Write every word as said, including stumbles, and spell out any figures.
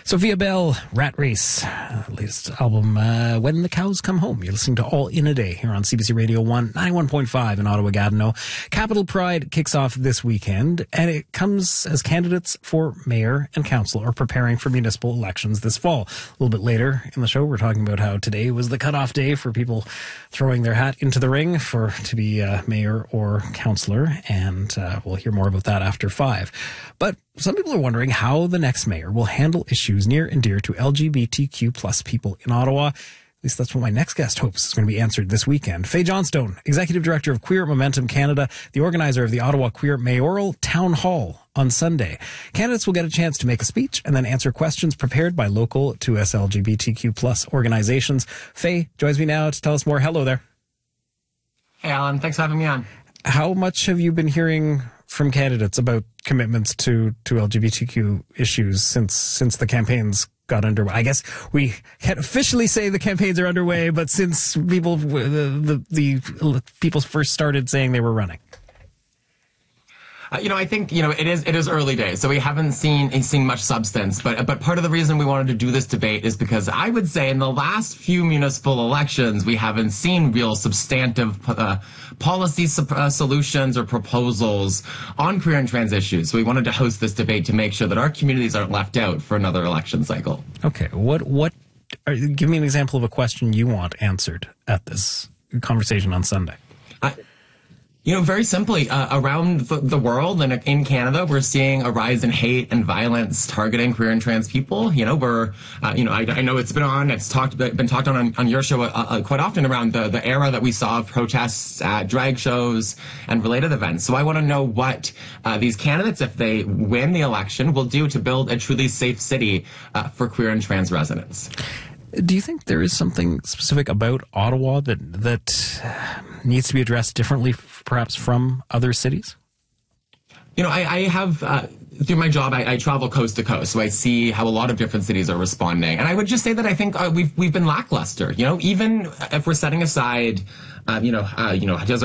Sophia Bell, Rat Race, uh, latest album, uh, When the Cows Come Home. You're listening to All in a Day here on C B C Radio one, ninety-one point five in Ottawa-Gatineau. Capital Pride kicks off this weekend, and it comes as candidates for mayor and council are preparing for municipal elections this fall. A little bit later in the show, we're talking about how today was the cutoff day for people throwing their hat into the ring for to be uh, mayor or councillor, and uh, we'll hear more about that after five. But some people are wondering how the next mayor will handle issues near and dear to L G B T Q plus people in Ottawa. At least that's what my next guest hopes is going to be answered this weekend. Faye Johnstone, Executive Director of Queer Momentum Canada, the organizer of the Ottawa Queer Mayoral Town Hall on Sunday. Candidates will get a chance to make a speech and then answer questions prepared by local two S L G B T Q plus organizations. Faye joins me now to tell us more. Hello there. Hey, Alan. Thanks for having me on. How much have you been hearing from candidates about commitments to, to L G B T Q issues since since the campaigns got underway? I guess we can't officially say the campaigns are underway, but since people the the, the people first started saying they were running. Uh, you know, I think, you know, it is it is early days, so we haven't seen seen much substance. But but part of the reason we wanted to do this debate is because I would say in the last few municipal elections, we haven't seen real substantive uh, policy uh, solutions or proposals on queer and trans issues. So we wanted to host this debate to make sure that our communities aren't left out for another election cycle. Okay, what what? Are, give me an example of a question you want answered at this conversation on Sunday. Uh, You know, very simply, uh, around the, the world and in Canada, we're seeing a rise in hate and violence targeting queer and trans people. You know, we're, uh, you know, I, I know it's been on, it's talked, been talked on on, on your show uh, uh, quite often around the, the era that we saw of protests at drag shows and related events. So I want to know what uh, these candidates, if they win the election, will do to build a truly safe city uh, for queer and trans residents. Do you think there is something specific about Ottawa that that needs to be addressed differently, perhaps from other cities? You know, I, I have, uh, through my job, I, I travel coast to coast, so I see how a lot of different cities are responding. And I would just say that I think uh, we've we've been lackluster. You know, even if we're setting aside, uh, you know, uh, you know, does